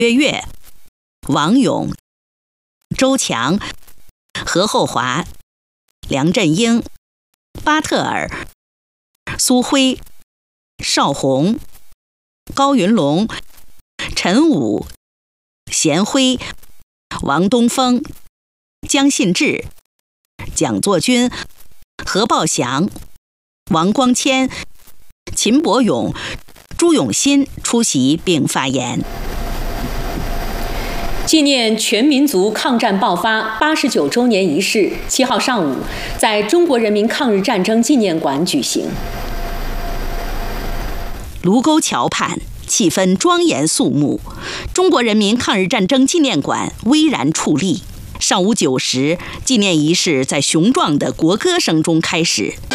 岳、王勇、周强、何厚华、梁振英、巴特尔、苏辉、邵宏、高云龙、陈武、贤辉、王东峰、江信志、蒋作军、何报祥、王光谦、秦伯勇、朱永新出席并发言。 纪念全民族抗战爆发89周年仪式7号上午在中国人民抗日战争纪念馆举行。 卢沟桥畔气氛庄严肃穆，中国人民抗日战争纪念馆巍然矗立。上午9时，纪念仪式在雄壮的国歌声中开始。